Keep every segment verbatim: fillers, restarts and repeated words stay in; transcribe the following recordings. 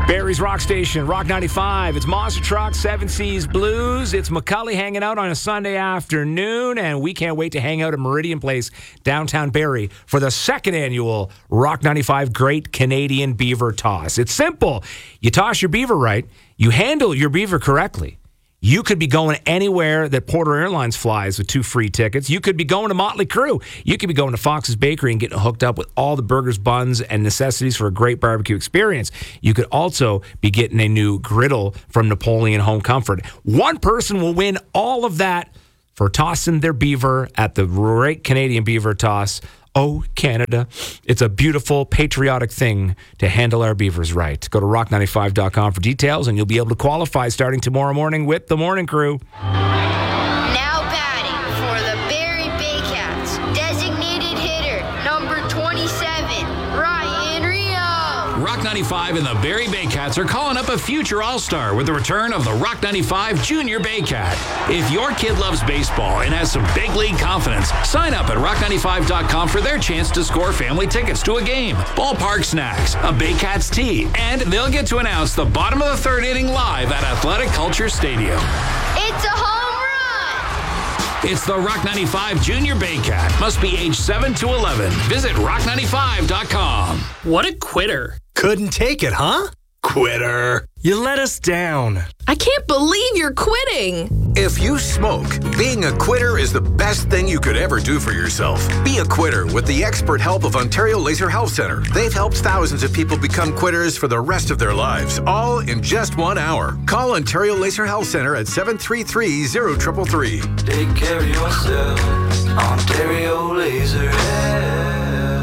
Barrie's Rock Station, Rock ninety-five. It's Monster Truck, Seven Seas Blues. It's McCully hanging out on a Sunday afternoon, and we can't wait to hang out at Meridian Place, downtown Barrie, for the second annual Rock ninety-five Great Canadian Beaver Toss. It's simple. You toss your beaver right, you handle your beaver correctly. You could be going anywhere that Porter Airlines flies with two free tickets. You could be going to Motley Crue. You could be going to Fox's Bakery and getting hooked up with all the burgers, buns, and necessities for a great barbecue experience. You could also be getting a new griddle from Napoleon Home Comfort. One person will win all of that for tossing their beaver at the Great Canadian Beaver Toss. Oh, Canada. It's a beautiful, patriotic thing to handle our beavers right. Go to rock ninety-five dot com for details, and you'll be able to qualify starting tomorrow morning with the Morning Crew. Now batting for the Barrie Baycats, designated hitter, number twenty-seven, Ryan Rio. Rock ninety-five and the Barrie Baycats are calling up a future All-Star with the return of the Rock ninety-five Junior Baycat. If your kid loves baseball and has some big league confidence, sign up at rock ninety-five dot com for their chance to score family tickets to a game, ballpark snacks, a Baycats tee, and they'll get to announce the bottom of the third inning live at Athletic Culture Stadium. It's a home run! It's the Rock ninety-five Junior Baycat. Must be age seven to eleven. Visit rock ninety-five dot com. What a quitter. Couldn't take it, huh? Quitter. You let us down. I can't believe you're quitting. If you smoke, being a quitter is the best thing you could ever do for yourself. Be a quitter with the expert help of Ontario Laser Health Centre. They've helped thousands of people become quitters for the rest of their lives, all in just one hour. Call Ontario Laser Health Centre at seven three three, zero three three three. Take care of yourself, Ontario Laser Health.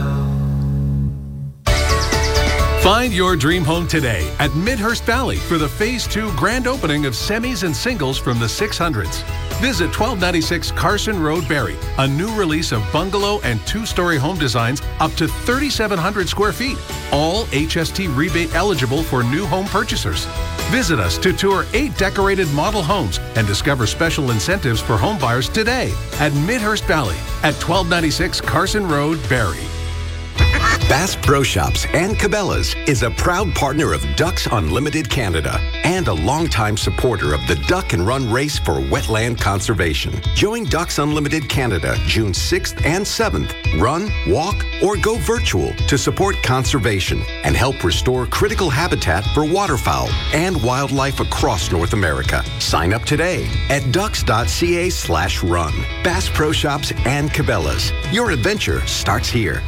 Find your dream home today at Midhurst Valley for the Phase two grand opening of semis and singles from the six hundreds. Visit twelve ninety-six Carson Road, Barrie, a new release of bungalow and two-story home designs up to thirty-seven hundred square feet, all H S T rebate eligible for new home purchasers. Visit us to tour eight decorated model homes and discover special incentives for home buyers today at Midhurst Valley at twelve ninety-six Carson Road, Barrie. Bass Pro Shops and Cabela's is a proud partner of Ducks Unlimited Canada and a longtime supporter of the Duck and Run Race for Wetland Conservation. Join Ducks Unlimited Canada June sixth and seventh. Run, walk, or go virtual to support conservation and help restore critical habitat for waterfowl and wildlife across North America. Sign up today at ducks.ca slash run. Bass Pro Shops and Cabela's. Your adventure starts here.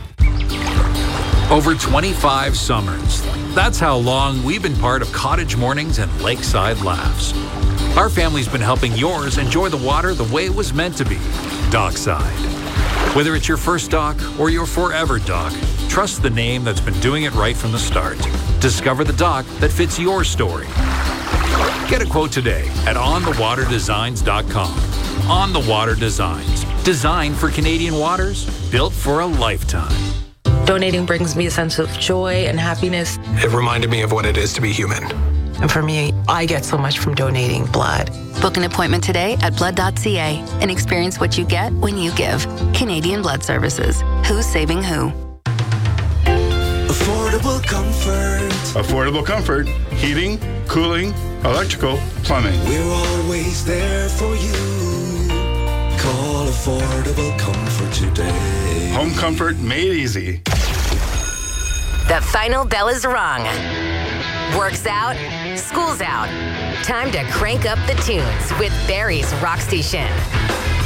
Over twenty-five summers. That's how long we've been part of cottage mornings and lakeside laughs. Our family's been helping yours enjoy the water the way it was meant to be, dockside. Whether it's your first dock or your forever dock, trust the name that's been doing it right from the start. Discover the dock that fits your story. Get a quote today at on the water designs dot com. On the Water Designs. Designed for Canadian waters, built for a lifetime. Donating brings me a sense of joy and happiness. It reminded me of what it is to be human. And for me, I get so much from donating blood. Book an appointment today at blood dot c a and experience what you get when you give. Canadian Blood Services. Who's saving who? Affordable comfort. Affordable comfort. Heating, cooling, electrical, plumbing. We're always there for you. Call Affordable Comfort today. Home comfort made easy. The final bell is rung. Work's out, school's out. Time to crank up the tunes with Barrie's Rock Station.